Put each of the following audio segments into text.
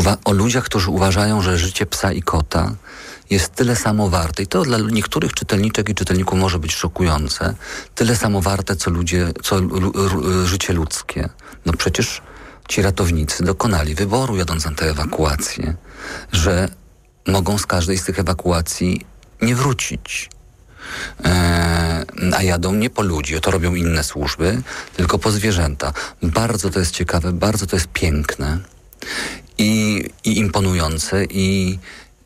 o ludziach, którzy uważają, że życie psa i kota jest tyle samo warte. I to dla niektórych czytelniczek i czytelników może być szokujące. Tyle samo warte, co życie ludzkie. No przecież ci ratownicy dokonali wyboru, jadąc na tę ewakuację, że mogą z każdej z tych ewakuacji nie wrócić. A jadą nie po ludzi, to robią inne służby, tylko po zwierzęta. Bardzo to jest ciekawe, bardzo to jest piękne i imponujące i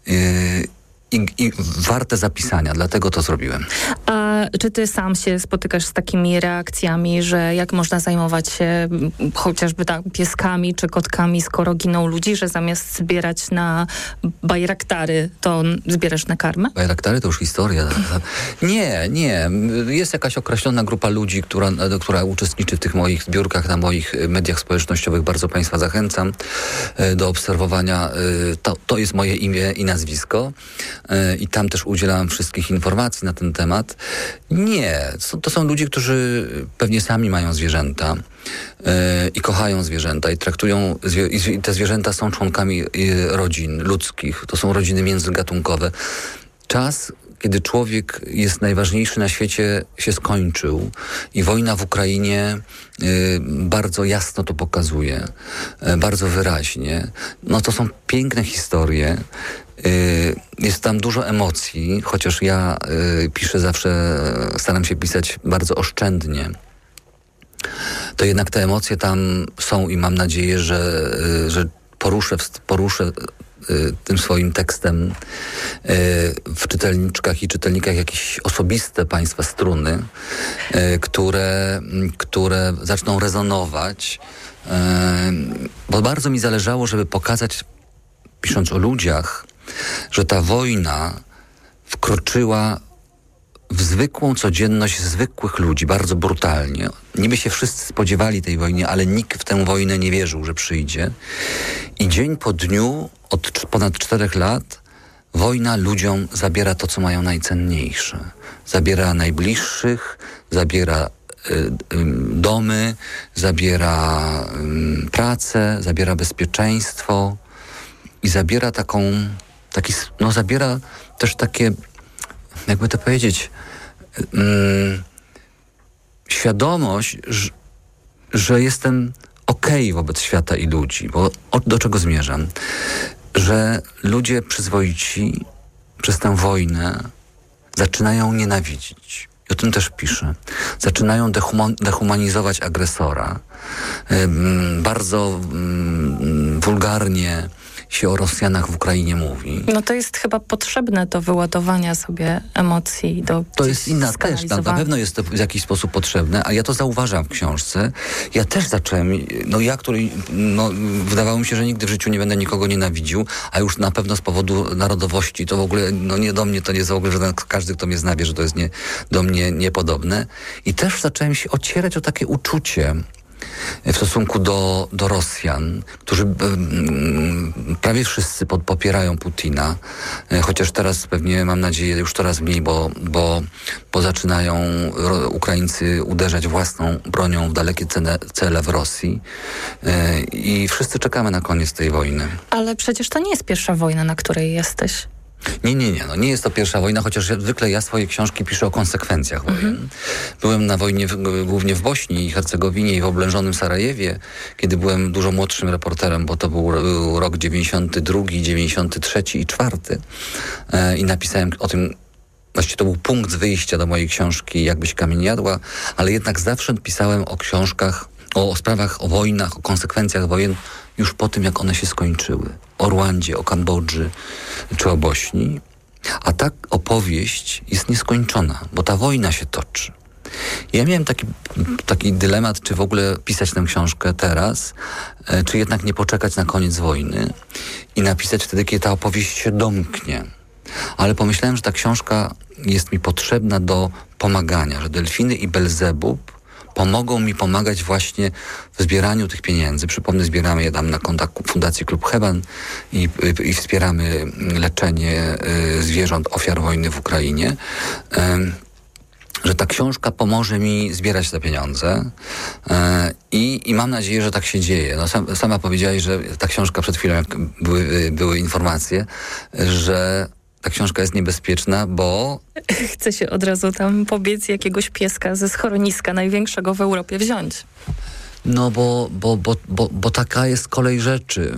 warte zapisania, dlatego to zrobiłem. A czy ty sam się spotykasz z takimi reakcjami, że jak można zajmować się chociażby pieskami czy kotkami, skoro giną ludzi, że zamiast zbierać na bajraktary, to zbierasz na karmę? Bajraktary to już historia. Nie. Jest jakaś określona grupa ludzi, która uczestniczy w tych moich zbiórkach na moich mediach społecznościowych. Bardzo Państwa zachęcam do obserwowania. To jest moje imię i nazwisko. I tam też udzielam wszystkich informacji na ten temat. Nie, to są ludzie, którzy pewnie sami mają zwierzęta i kochają zwierzęta i traktują, i te zwierzęta są członkami rodzin ludzkich. To są rodziny międzygatunkowe. Czas, kiedy człowiek jest najważniejszy na świecie, się skończył i wojna w Ukrainie bardzo jasno to pokazuje, bardzo wyraźnie. No to są piękne historie. Jest tam dużo emocji, chociaż ja piszę zawsze, staram się pisać bardzo oszczędnie. To jednak te emocje tam są i mam nadzieję, że poruszę tym swoim tekstem w czytelniczkach i czytelnikach jakieś osobiste Państwa struny, które zaczną rezonować, bo bardzo mi zależało, żeby pokazać, pisząc o ludziach, że ta wojna wkroczyła w zwykłą codzienność zwykłych ludzi, bardzo brutalnie. Niby się wszyscy spodziewali tej wojny, ale nikt w tę wojnę nie wierzył, że przyjdzie. I dzień po dniu, od ponad 4 lat, wojna ludziom zabiera to, co mają najcenniejsze. Zabiera najbliższych, zabiera domy, zabiera pracę, zabiera bezpieczeństwo i zabiera zabiera też takie, jakby to powiedzieć, świadomość, że jestem okej wobec świata i ludzi, bo do czego zmierzam? Że ludzie przyzwoici przez tę wojnę zaczynają nienawidzić. I o tym też piszę. Zaczynają dehumanizować agresora. Bardzo wulgarnie się o Rosjanach w Ukrainie mówi. No to jest chyba potrzebne do wyładowania sobie emocji. To jest inna też. Na pewno jest to w jakiś sposób potrzebne, a ja to zauważam w książce. Ja też zacząłem, wydawało mi się, że nigdy w życiu nie będę nikogo nienawidził, a już na pewno z powodu narodowości. To w ogóle, nie do mnie, to nie jest w ogóle, że każdy, kto mnie zna, wie, że to jest do mnie niepodobne. I też zacząłem się ocierać o takie uczucie w stosunku do Rosjan, którzy prawie wszyscy popierają Putina, chociaż teraz pewnie, mam nadzieję, już coraz mniej, bo zaczynają Ukraińcy uderzać własną bronią w dalekie cele w Rosji i wszyscy czekamy na koniec tej wojny. Ale przecież to nie jest pierwsza wojna, na której jesteś. Nie jest to pierwsza wojna, chociaż zwykle ja swoje książki piszę o konsekwencjach wojen. Byłem na wojnie głównie w Bośni i Hercegowinie i w oblężonym Sarajewie, kiedy byłem dużo młodszym reporterem, bo to był rok 92, 93 i 4. I napisałem o tym, właściwie to był punkt wyjścia do mojej książki Jakbyś kamień jadła, ale jednak zawsze pisałem o książkach, o sprawach, o wojnach, o konsekwencjach wojen już po tym, jak one się skończyły. O Rwandzie, o Kambodży czy o Bośni. A ta opowieść jest nieskończona, bo ta wojna się toczy. Ja miałem taki dylemat, czy w ogóle pisać tę książkę teraz, czy jednak nie poczekać na koniec wojny i napisać wtedy, kiedy ta opowieść się domknie. Ale pomyślałem, że ta książka jest mi potrzebna do pomagania, że Delfiny i Belzebub pomogą mi pomagać właśnie w zbieraniu tych pieniędzy. Przypomnę, zbieramy je tam na kontach Fundacji Klub Heban i wspieramy leczenie zwierząt ofiar wojny w Ukrainie. że ta książka pomoże mi zbierać te pieniądze i mam nadzieję, że tak się dzieje. No, sama powiedziałaś, że ta książka przed chwilą, jak były informacje, że ta książka jest niebezpieczna, bo... Chce się od razu tam pobiec jakiegoś pieska ze schroniska największego w Europie wziąć. No bo taka jest kolej rzeczy,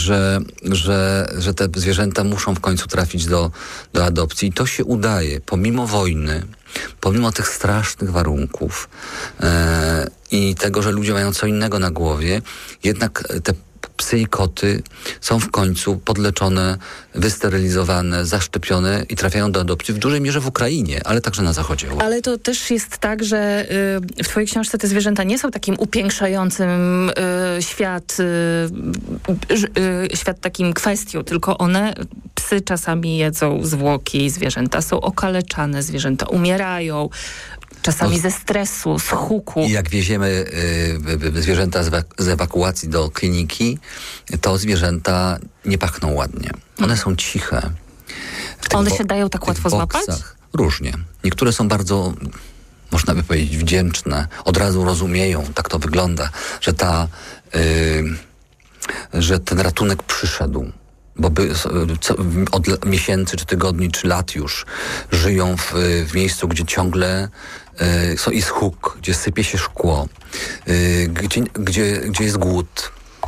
że te zwierzęta muszą w końcu trafić do adopcji. I to się udaje, pomimo wojny, pomimo tych strasznych warunków i tego, że ludzie mają co innego na głowie, jednak te psy i koty są w końcu podleczone, wysterylizowane, zaszczepione i trafiają do adopcji w dużej mierze w Ukrainie, ale także na zachodzie Europy. Ale to też jest tak, że w twojej książce te zwierzęta nie są takim upiększającym świat takim kwestią, tylko psy czasami jedzą zwłoki, zwierzęta są okaleczane, zwierzęta umierają. Czasami ze stresu, z huku. I jak wieziemy zwierzęta z ewakuacji do kliniki, to zwierzęta nie pachną ładnie. One są ciche. One się dają tak łatwo złapać? Różnie. Niektóre są bardzo, można by powiedzieć, wdzięczne. Od razu rozumieją, tak to wygląda, że ten ratunek przyszedł. Bo od miesięcy, czy tygodni, czy lat już żyją w miejscu, gdzie ciągle jest huk, gdzie sypie się szkło, gdzie jest głód.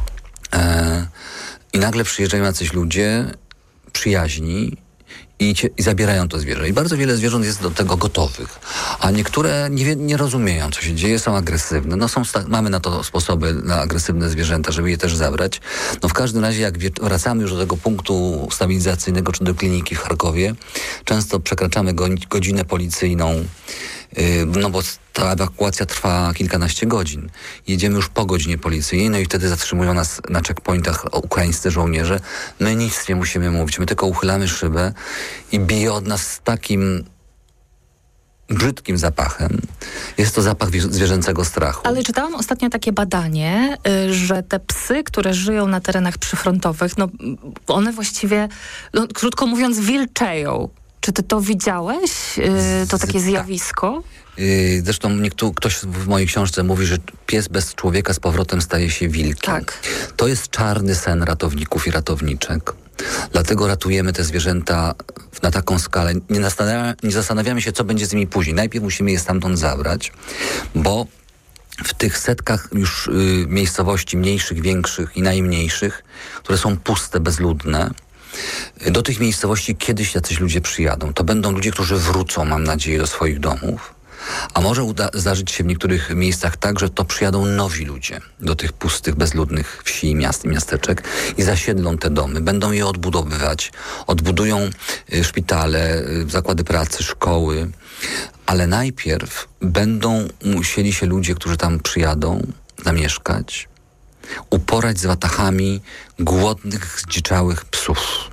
I nagle przyjeżdżają jacyś ludzie przyjaźni i zabierają to zwierzę. I bardzo wiele zwierząt jest do tego gotowych. A niektóre nie rozumieją, co się dzieje, są agresywne. No mamy na to sposoby, na agresywne zwierzęta, żeby je też zabrać. No w każdym razie, jak wracamy już do tego punktu stabilizacyjnego, czy do kliniki w Charkowie, często przekraczamy godzinę policyjną, no bo ta ewakuacja trwa kilkanaście godzin. Jedziemy już po godzinie policyjnej, no i wtedy zatrzymują nas na checkpointach ukraińscy żołnierze. My nic nie musimy mówić, my tylko uchylamy szybę i bije od nas z takim brzydkim zapachem. Jest to zapach zwierzęcego strachu. Ale czytałam ostatnio takie badanie, że te psy, które żyją na terenach przyfrontowych, no one właściwie, no, krótko mówiąc, wilczeją. Czy ty to widziałeś? To takie zjawisko? Zresztą ktoś w mojej książce mówi, że pies bez człowieka z powrotem staje się wilkiem. Tak. To jest czarny sen ratowników i ratowniczek. Dlatego ratujemy te zwierzęta na taką skalę. Nie zastanawiamy się, co będzie z nimi później. Najpierw musimy je stamtąd zabrać, bo w tych setkach już miejscowości mniejszych, większych i najmniejszych, które są puste, bezludne, do tych miejscowości kiedyś jacyś ludzie przyjadą. To będą ludzie, którzy wrócą, mam nadzieję, do swoich domów. A może zdarzyć się w niektórych miejscach tak, że to przyjadą nowi ludzie do tych pustych, bezludnych wsi, miast i miasteczek i zasiedlą te domy. Będą je odbudowywać. Odbudują szpitale, zakłady pracy, szkoły. Ale najpierw będą musieli się ludzie, którzy tam przyjadą, zamieszkać, uporać z watahami głodnych, zdziczałych psów.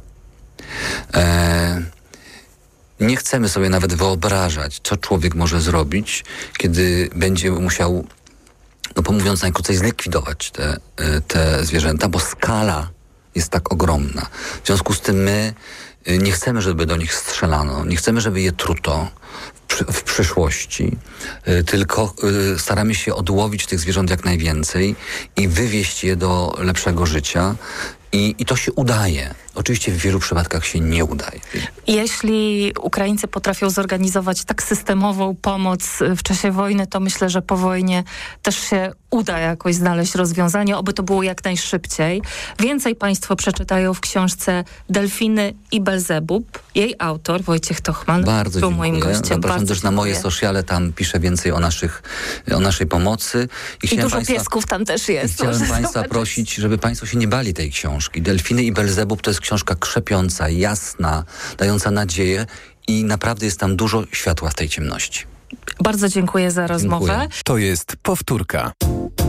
Nie chcemy sobie nawet wyobrażać, co człowiek może zrobić, kiedy będzie musiał, no mówiąc najkrócej, zlikwidować te zwierzęta, bo skala jest tak ogromna. W związku z tym my nie chcemy, żeby do nich strzelano, nie chcemy, żeby je truto w przyszłości, tylko staramy się odłowić tych zwierząt jak najwięcej i wywieźć je do lepszego życia. I to się udaje. Oczywiście w wielu przypadkach się nie udaje. Jeśli Ukraińcy potrafią zorganizować tak systemową pomoc w czasie wojny, to myślę, że po wojnie też się uda jakoś znaleźć rozwiązanie, oby to było jak najszybciej. Więcej Państwo przeczytają w książce Delfiny i Belzebub. Jej autor, Wojciech Tochman, bardzo był dziękuję. moim gościem. Zapraszam też na moje sociale, tam piszę więcej o naszej pomocy. I dużo piesków tam też jest. Chciałem Państwa prosić, żeby Państwo się nie bali tej książki. Delfiny i Belzebub to jest książka krzepiąca, jasna, dająca nadzieję i naprawdę jest tam dużo światła w tej ciemności. Bardzo dziękuję za rozmowę. To jest Powtórka.